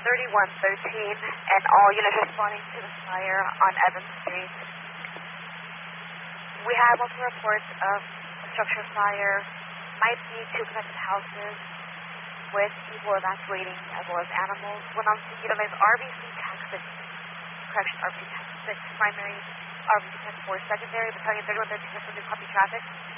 3113, and all units responding to the fire on Evans Street. We have multiple reports of a structure fire. Might be two connected houses with people evacuating as well as animals. When on scene, utilize RBC Tac 6, RBC Tac 6 primary, RBC Tac 4 secondary, battalion 3113 for new copy traffic.